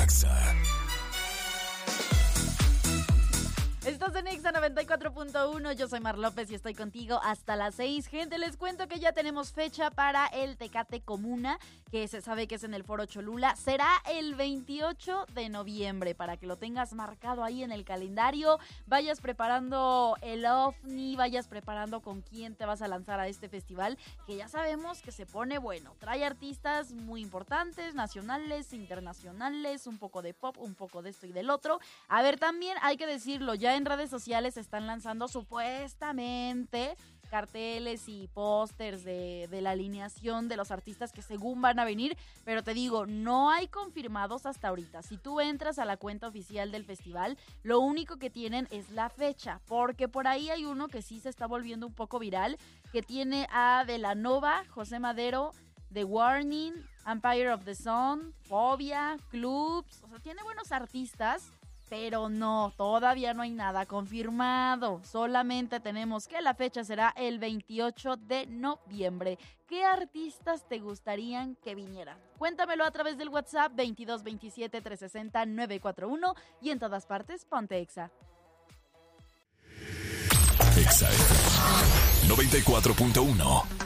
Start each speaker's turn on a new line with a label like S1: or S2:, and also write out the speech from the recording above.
S1: Exa.
S2: Estás en Exa 94.1, yo soy Mar López y estoy contigo hasta las 6. Gente, les cuento que ya tenemos fecha para el Tecate Comuna, que se sabe que es en el Foro Cholula. Será el 28 de noviembre, para que lo tengas marcado ahí en el calendario. Vayas preparando el OVNI, vayas preparando con quién te vas a lanzar a este festival, que ya sabemos que se pone bueno. Trae artistas muy importantes, nacionales, internacionales, un poco de pop, un poco de esto y del otro. A ver, también hay que decirlo, ya en redes sociales se están lanzando supuestamente carteles y pósters de la alineación de los artistas que según van a venir, pero te digo, no hay confirmados hasta ahorita. Si tú entras a la cuenta oficial del festival, lo único que tienen es la fecha, porque por ahí hay uno que sí se está volviendo un poco viral, que tiene a De La Nova, José Madero, The Warning, Empire of the Sun, Fobia, Clubs, o sea, tiene buenos artistas, pero no, todavía no hay nada confirmado. Solamente tenemos que la fecha será el 28 de noviembre. ¿Qué artistas te gustarían que vinieran? Cuéntamelo a través del WhatsApp 22 27 360 941 y en todas partes, ponte Exa.
S1: Exa 94.1